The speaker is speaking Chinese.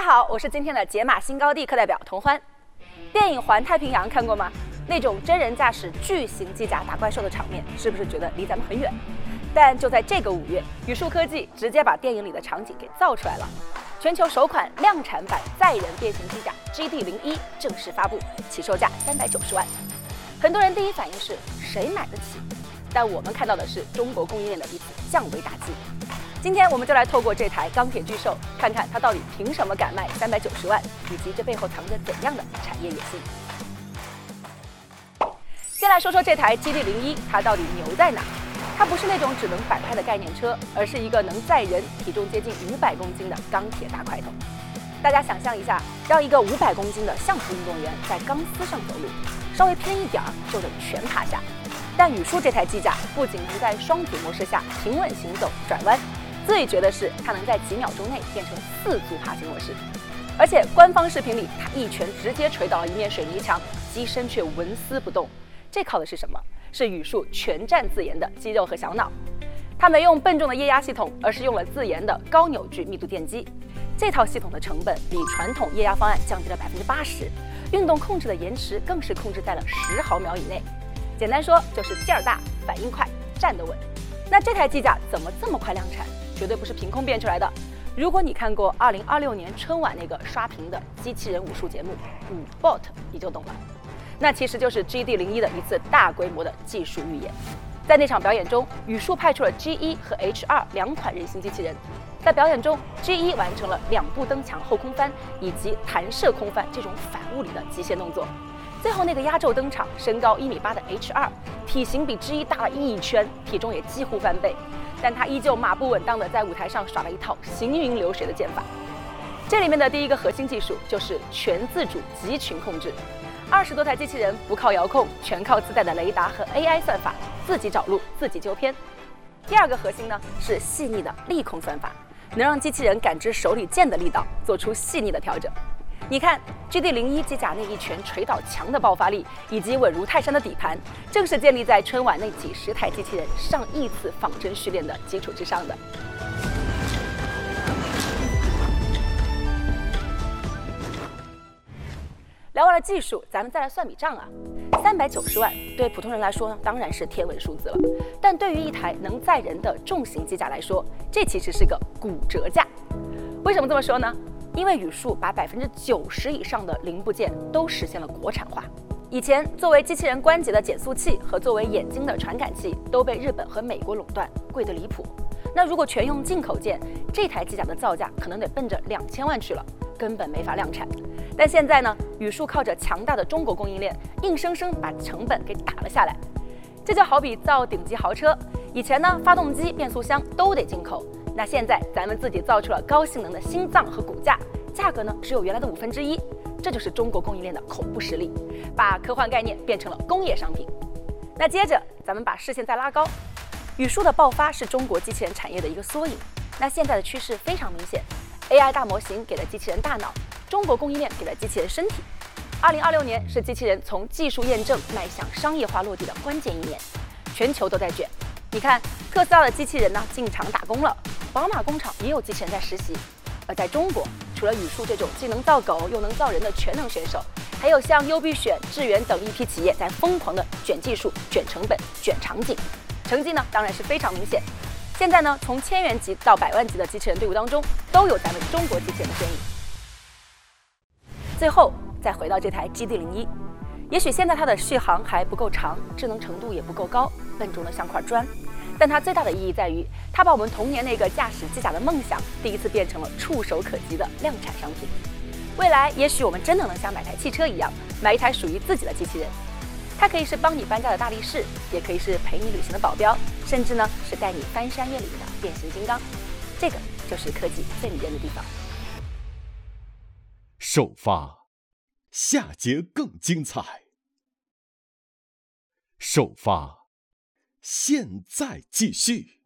家好，我是今天的解码新高地课代表童欢。电影《环太平洋》看过吗？那种真人驾驶巨型机甲打怪兽的场面，是不是觉得离咱们很远？但就在这个5月，宇树科技直接把电影里的场景给造出来了。全球首款量产版载人变形机甲 GD01 正式发布，起售价390万。很多人第一反应是谁买得起？但我们看到的是中国供应链的一次降维打击。今天我们就来透过这台钢铁巨兽，看看它到底凭什么敢卖390万，以及这背后藏着怎样的产业野心。先来说说这台 GD01，它到底牛在哪？它不是那种只能摆拍的概念车，而是一个能载人、体重接近500公斤的钢铁大块头。大家想象一下，让一个500公斤的相扑运动员在钢丝上走路，稍微偏一点就得全趴下。但宇树这台机甲不仅能在双组模式下平稳行走、转弯，最绝的是它能在几秒钟内变成4组爬行模式。而且官方视频里，它一拳直接锤倒了一面水泥墙，机身却纹丝不动。这靠的是什么？是宇树全站自研的肌肉和小脑。它没用笨重的液压系统，而是用了自研的高扭矩密度电机。这套系统的成本比传统液压方案降低了80%，运动控制的延迟更是控制在了10毫秒以内。简单说就是劲儿大、反应快、站得稳。那这台机甲怎么这么快量产？绝对不是凭空变出来的。如果你看过2026年春晚那个刷屏的机器人武术节目《Bot》，你就懂了。那其实就是 GD01 的一次大规模的技术预演。在那场表演中，宇树派出了 G1 和 H2 2款人形机器人。在表演中 ，G1 完成了2步蹬墙后空翻以及弹射空翻这种反物理的极限动作。最后那个压轴登场，身高1.8米的 H2， 体型比 G1 大了1圈，体重也几乎翻倍，但他依旧马步稳当的在舞台上耍了一套行云流水的剑法。这里面的第一个核心技术就是全自主集群控制。20多台机器人不靠遥控，全靠自带的雷达和 AI 算法，自己找路，自己纠偏。第二个核心呢是细腻的力控算法，能让机器人感知手里剑的力道，做出细腻的调整。你看 GD01 机甲那一拳锤倒墙的爆发力，以及稳如泰山的底盘，正是建立在春晚那几十台机器人上亿次仿真训练的基础之上的。聊完了技术，咱们再来算笔账啊。390万对普通人来说呢，当然是天文数字了，但对于一台能载人的重型机甲来说，这其实是个骨折价。为什么这么说呢？因为宇树把90%以上的零部件都实现了国产化。以前作为机器人关节的减速器和作为眼睛的传感器都被日本和美国垄断，贵得离谱。那如果全用进口件，这台机甲的造价可能得奔着2000万去了，根本没法量产。但现在呢，宇树靠着强大的中国供应链，硬生生把成本给打了下来。这就好比造顶级豪车，以前呢发动机、变速箱都得进口，那现在咱们自己造出了高性能的心脏和骨架，价格呢只有原来的1/5。这就是中国供应链的恐怖实力，把科幻概念变成了工业商品。那接着咱们把视线再拉高，宇树的爆发是中国机器人产业的一个缩影。那现在的趋势非常明显 ，AI 大模型给了机器人大脑，中国供应链给了机器人身体。2026年是机器人从技术验证迈向商业化落地的关键1年，全球都在卷。你看，特斯拉的机器人呢进厂打工了，宝马工厂也有机器人在实习。而在中国，除了宇树这种既能造狗又能造人的全能选手，还有像优必选、智源等一批企业在疯狂的卷技术、卷成本、卷场景，成绩呢当然是非常明显。现在呢，从1000元级到100万级的机器人队伍当中，都有咱们中国机器人的身影。最后再回到这台 GD01， 也许现在它的续航还不够长，智能程度也不够高，笨重的像块砖。但它最大的意义在于，它把我们童年那个驾驶机甲的梦想，第一次变成了触手可及的量产商品。未来也许我们真的能像买台汽车一样，买一台属于自己的机器人。它可以是帮你搬家的大力士，也可以是陪你旅行的保镖，甚至呢是带你翻山越岭的变形金刚。这个就是科技最迷人的地方。 首发，下节更精彩。首发，现在继续。